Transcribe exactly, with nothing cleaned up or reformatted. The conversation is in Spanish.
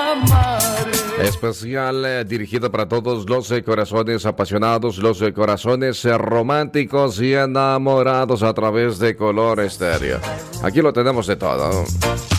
Especial eh, dirigido para todos los eh, corazones apasionados, los eh, corazones eh, románticos y enamorados a través de Color Estéreo. Aquí lo tenemos de todo.